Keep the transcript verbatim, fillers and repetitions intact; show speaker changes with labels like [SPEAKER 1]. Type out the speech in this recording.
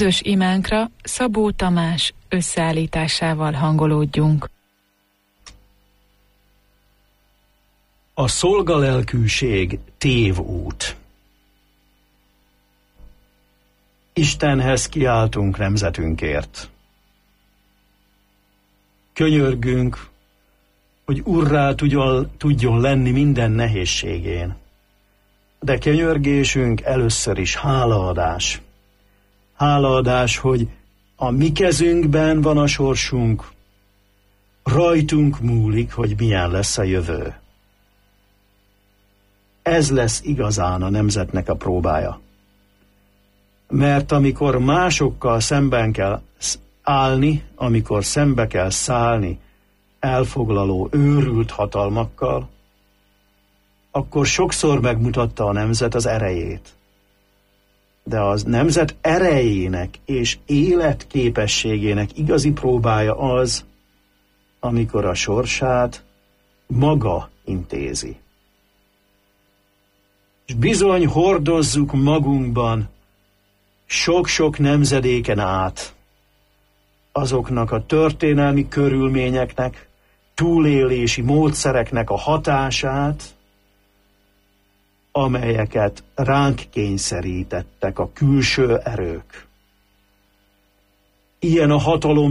[SPEAKER 1] közös imánkra Szabó Tamás összeállításával hangolódjunk.
[SPEAKER 2] A szolgalelkűség tévút. Istenhez kiáltunk nemzetünkért. Könyörgünk, hogy urrá tudjon, tudjon lenni minden nehézségén. De könyörgésünk először is hálaadás. Hálaadás, hogy a mi kezünkben van a sorsunk, rajtunk múlik, hogy milyen lesz a jövő. Ez lesz igazán a nemzetnek a próbája. Mert amikor másokkal szemben kell állni, amikor szembe kell szállni elfoglaló, őrült hatalmakkal, akkor sokszor megmutatta a nemzet az erejét. De az nemzet erejének és életképességének igazi próbája az, amikor a sorsát maga intézi. És bizony hordozzuk magunkban sok-sok nemzedéken át azoknak a történelmi körülményeknek, túlélési módszereknek a hatását, amelyeket ránk kényszerítettek a külső erők. Ilyen a hatalom